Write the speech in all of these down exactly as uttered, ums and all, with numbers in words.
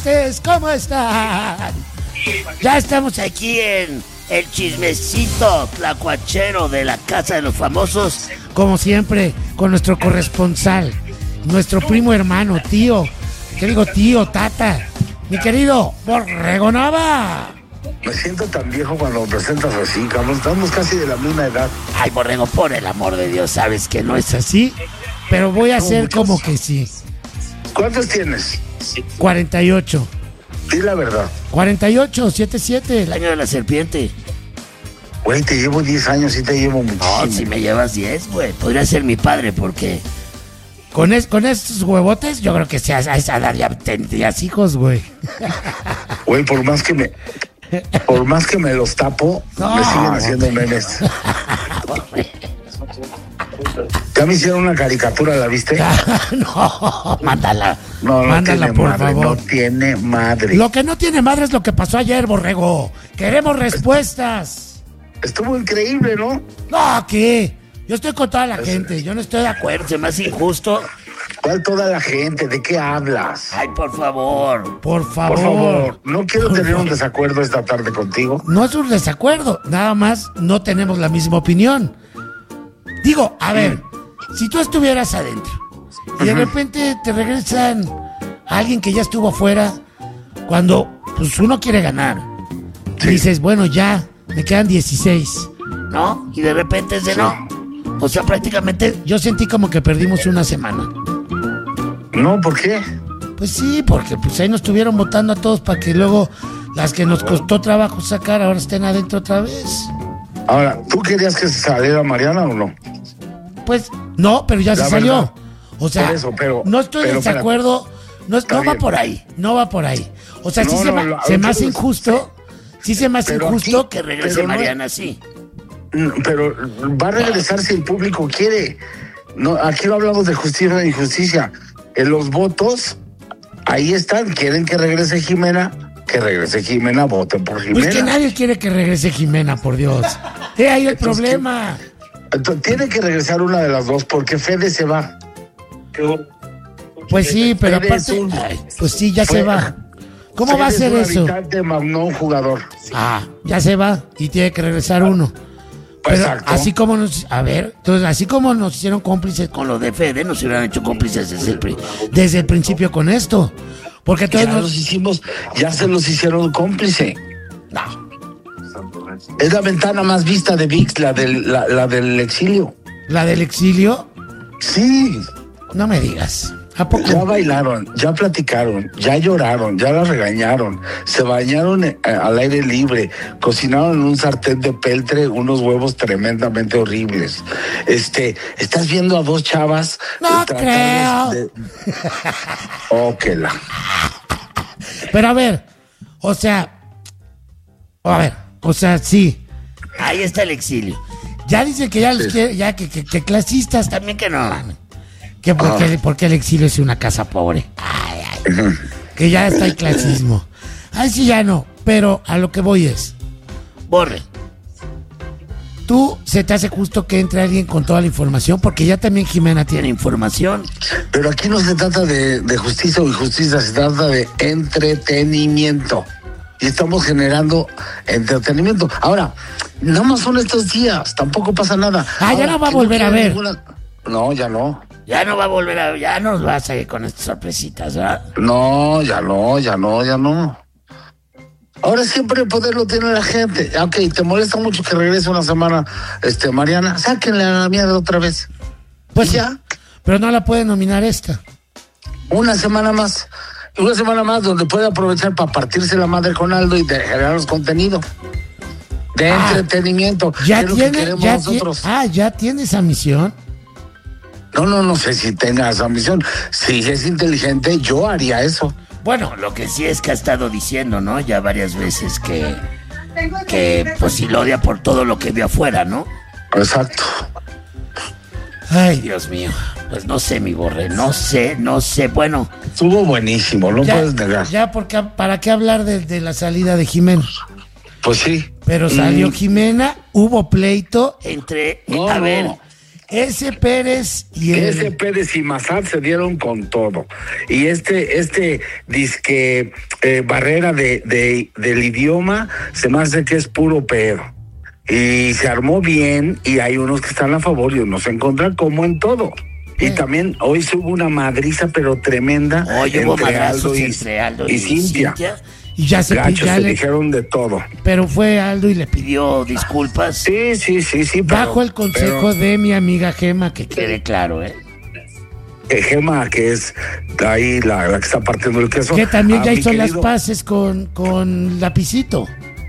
¿Cómo están? Ya estamos aquí en el chismecito tlacuachero de la Casa de los Famosos, como siempre, con nuestro corresponsal, nuestro primo hermano, tío, ¿qué digo tío, tata? Mi querido Borrego Nava. Me siento tan viejo cuando me presentas así, cabrón. Estamos casi de la misma edad. Ay, Borrego, por el amor de Dios, sabes que no es así, pero voy a No, hacer muchos. como que sí. ¿Cuántos tienes? cuarenta y ocho. Di la verdad. cuarenta y ocho, setenta y siete, el año de la serpiente. Güey, te llevo diez años y te llevo muchísimo. No, si me llevas diez, güey. Podría ser mi padre porque con, es, con estos huevotes yo creo que seas a esa edad ya tendrías hijos, güey. Güey, por más que me... Por más que me los tapo, No. me siguen haciendo memes. Ya me hicieron una caricatura, ¿la viste? No, mándala. No, no mándala, tiene por madre, favor. no tiene madre. Lo que no tiene madre es lo que pasó ayer, Borrego. Queremos respuestas. Estuvo increíble, ¿no? No, ¿qué? Yo estoy con toda la gente. Yo no estoy de acuerdo. Se me hace injusto. ¿Cuál toda la gente? ¿De qué hablas? Ay, por favor. Por favor. Por favor, no quiero Por tener un favor. desacuerdo esta tarde contigo. No es un desacuerdo, nada más no tenemos la misma opinión. Digo, a ver, si tú estuvieras adentro y de repente te regresan a alguien que ya estuvo afuera, cuando pues uno quiere ganar, y Sí. dices, bueno, ya, me quedan dieciséis, ¿no? Y de repente es de no. O sea, prácticamente yo sentí como que perdimos una semana. No, ¿por qué? Pues sí, porque pues ahí nos estuvieron votando a todos para que luego las que nos costó trabajo sacar ahora estén adentro otra vez. Ahora, ¿tú querías que saliera Mariana o no? Pues no, pero ya La se salió. verdad. O sea, Por eso, pero- no estoy pero en desacuerdo. No, es- Está no va bien. por ahí, no va por ahí. O sea, sí No, se, no, ma- lo- se me lo hace que- injusto. Sí se me hace Pero injusto aquí- que regrese pero no- Mariana así. Mm, Pero va a regresar si el público quiere. No, aquí no hablamos de justicia ni injusticia. En los votos, ahí están. Quieren que regrese Jimena, que regrese Jimena, voten por Jimena. Pues que nadie quiere que regrese Jimena, por Dios. He ahí el Entonces, problema. Entonces, tiene que regresar una de las dos porque Fede se va. Pues sí, pero Fede es aparte, un- ay, pues sí, ya Fue- se va. ¿Cómo va a Fede ser es un eso? habitante, más no un jugador. Ah, ya se va y tiene que regresar uno. Pero Exacto. así como nos, a ver, entonces así como nos hicieron cómplices con lo de Fede, nos hubieran hecho cómplices desde el, pri- desde el principio con esto. Porque todos Ya nos... los hicimos, ya se los hicieron cómplice. No, Es la ventana más vista de V I X, la del, la, la del exilio. la del exilio, Sí, no me digas. ¿A poco? ya bailaron, ya platicaron, ya lloraron, ya la regañaron, se bañaron eh, al aire libre, cocinaron en un sartén de peltre unos huevos tremendamente horribles. Este, estás viendo a dos chavas. No eh, tratando de- Oh, que la. Pero a ver, o sea, a ver, o sea, sí. Ahí está el exilio. Ya dicen que ya los Sí. quiere, ya que, que, que clasistas también que no. Que porque, porque el exilio es una casa pobre. Ay, ay. Que ya está el clasismo. Ay, sí, ya no. Pero a lo que voy es, Borre, ¿tú se te hace justo que entre alguien con toda la información? Porque ya también Jimena tiene información. Pero aquí no se trata de, de justicia o injusticia, se trata de entretenimiento. Y estamos generando entretenimiento. Ahora, nada más son estos días, tampoco pasa nada. Ah, ya Ahora, no va a que volver a quiero ver. ninguna- No, ya no. Ya no va a volver a... Ya nos va a salir con estas sorpresitas, ¿verdad? No, ya no, ya no, ya no. Ahora siempre el poder lo tiene la gente. Ok, ¿te molesta mucho que regrese una semana, este, Mariana? Sáquenle a la mierda otra vez. Pues Y ya. ya. Pero no la puede nominar esta. Una semana más. Una semana más donde puede aprovechar para partirse la madre con Aldo y de generarnos contenido. De Ah, entretenimiento. Ya que es lo que tiene... queremos Ya tie- nosotros. ah, ya tiene esa misión. No, no, no sé si tenga esa misión. Si es inteligente, yo haría eso. Bueno, lo que sí es que ha estado diciendo, ¿no? Ya varias veces que... Que pues sí lo odia por todo lo que vio afuera, ¿no? Exacto. Ay, Dios mío. Pues no sé, mi Borre, no sé, no sé. Bueno, Estuvo buenísimo, no ya, puedes negar. ya porque ¿para qué hablar de, de la salida de Jimena? Pues sí. Pero salió Mm. Jimena, hubo pleito entre... No, a no. ver, Ese Pérez y el... Ese Pérez y Massad se dieron con todo. Y este, este disque eh, barrera de, de, del idioma se me hace que es puro pedo. Y se armó bien y hay unos que están a favor y unos en contra, como en todo. Y eh. también hoy se hubo una madriza pero tremenda Hoy entre, hubo Aldo y, entre Aldo y, y Cintia. Cintia. Y ya se, Gachos, ya se le... dijeron de todo. Pero fue Aldo y le pidió disculpas. Sí, sí, sí, sí. Pero, bajo el consejo pero... de mi amiga Gema, que quede claro, ¿eh? Gema, que es ahí la, la que está partiendo el queso. Que también a ya hizo querido... las paces con, con Lapicito.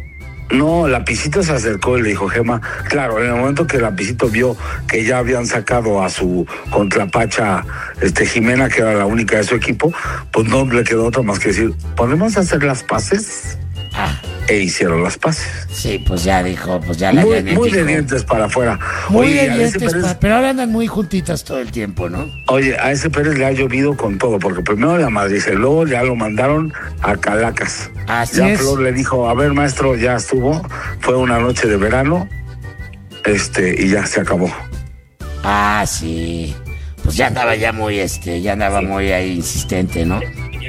No, Lapicito se acercó y le dijo, Gema, claro, en el momento que Lapicito vio que ya habían sacado a su contrapacha este, Jimena, que era la única de su equipo, pues no le quedó otra más que decir, ¿podemos hacer las paces? Ah. E hicieron las paces. Sí, pues ya dijo, pues ya la Muy, Janet muy dijo. de dientes para afuera. Muy Oye, de a ese dientes, Pérez, pa- pero ahora andan muy juntitas todo el tiempo, ¿no? oye, a ese Pérez le ha llovido con todo, porque primero la Madrid, y luego ya lo mandaron a Calacas. Así ya es. Flor le dijo, a ver, maestro, ya estuvo, fue una noche de verano, este, y ya se acabó. Ah, sí. Pues ya andaba ya muy, este, ya andaba muy ahí insistente, ¿no?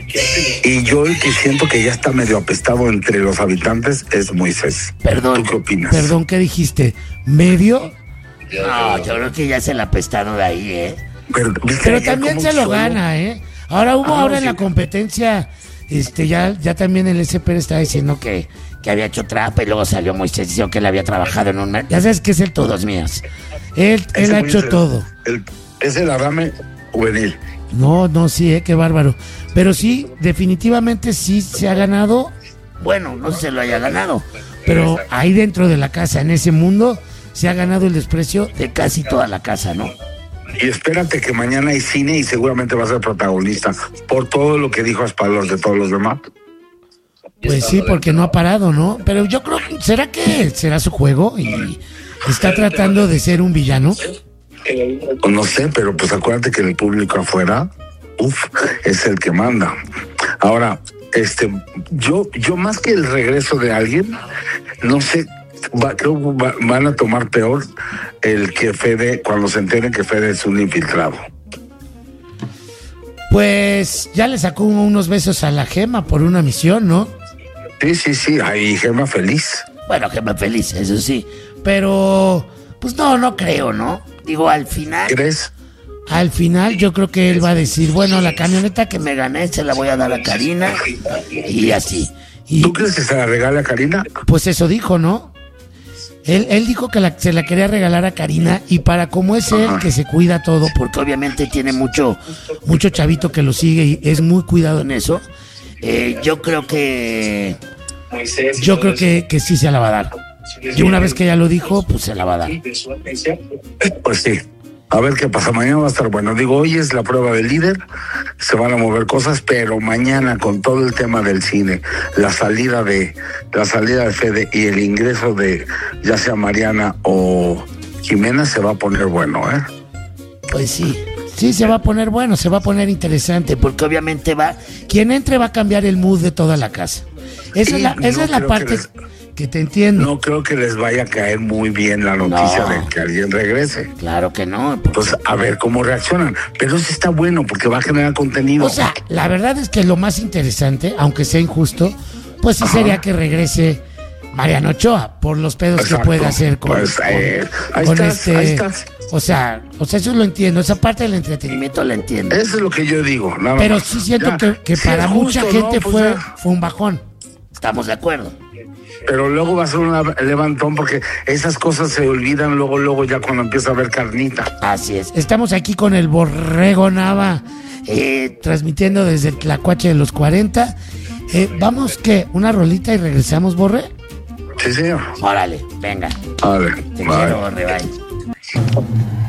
Y yo el que siento que ya está medio apestado entre los habitantes es Moisés. Perdón. ¿Tú qué opinas? Perdón, ¿qué dijiste? ¿Medio? No, yo creo que ya se la ha apestado de ahí, ¿eh? Pero, ¿viste Pero ayer también cómo se lo solo? gana, ¿eh? Ahora hubo Ah, ahora en sí. la competencia, este, ya, ya también el S P estaba diciendo que, que había hecho trampa y luego salió Moisés diciendo que él había trabajado en un... mer- Ya sabes que es el todos mías. Él, él Ese ha güey hecho es el- todo. el- es el Adame juvenil. No, no, sí, eh, qué bárbaro. Pero sí, definitivamente sí se ha ganado. Bueno, no sé si se lo haya ganado, pero ahí dentro de la casa, en ese mundo, se ha ganado el desprecio de casi toda la casa, ¿no? Y espérate que mañana hay cine y seguramente va a ser protagonista por todo lo que dijo a espaldas de todos los demás. Pues sí, porque no ha parado, ¿no? Pero yo creo, ¿será que será su juego y está tratando de ser un villano? O no sé, pero pues acuérdate que el público afuera, uff, es el que manda. Ahora, este, yo, yo más que el regreso de alguien, no sé, va, creo que va- van a tomar peor el que Fede, cuando se enteren que Fede es un infiltrado. Pues ya le sacó unos besos a la Gema por una misión, ¿no? Sí, sí, sí, ahí Gema feliz. Bueno, Gema feliz, eso sí. Pero, pues no, no creo, ¿no? Digo, al final... ¿Crees? Al final yo creo que él va a decir, bueno, la camioneta que me gané se la voy a dar a Karina y así. Y ¿Tú crees que se la regale a Karina? pues eso dijo, ¿no? Él, él dijo que la- se la quería regalar a Karina y para como es él, Ajá. que se cuida todo, porque obviamente tiene mucho, mucho chavito que lo sigue y es muy cuidado en eso, eh, yo creo que... Yo creo que, que sí se la va a dar. Y una vez que ella lo dijo, pues se la va a dar. Pues sí. A ver qué pasa. Mañana va a estar bueno. Digo, hoy es la prueba del líder. Se van a mover cosas, pero mañana con todo el tema del cine, la salida de la salida de Fede y el ingreso de ya sea Mariana o Jimena se va a poner bueno, ¿eh? Pues sí, sí se va a poner bueno, se va a poner interesante, porque obviamente va, quien entre va a cambiar el mood de toda la casa. Esa Y es la, esa no es la creo parte que les- que te entiendo. No creo que les vaya a caer muy bien la noticia No. de que alguien regrese. Claro que no. porque- Pues a ver cómo reaccionan. Pero sí está bueno porque va a generar contenido. o sea, la verdad es que lo más interesante, aunque sea injusto, pues sí Ajá. sería que regrese Mariano Ochoa por los pedos Exacto. que puede hacer con, Pues, con- eh, ahí con estás, este. ahí estás. O sea, o sea, eso lo entiendo, esa parte del entretenimiento la entiendo. Eso es lo que yo digo. Nada Pero más. sí siento Ya, que, que si para es mucha justo, gente ¿no? Pues fue, ya. fue un bajón. Estamos de acuerdo. Pero luego va a ser un levantón porque esas cosas se olvidan luego, luego ya cuando empieza a haber carnita. Así es. Estamos aquí con el Borrego Nava, eh, transmitiendo desde el Tlacuache de los cuarenta. Eh, vamos, ¿qué? ¿Una rolita y regresamos, Borre? Sí, señor. Órale, venga. A ver, Te bye. quiero, Borre, bye.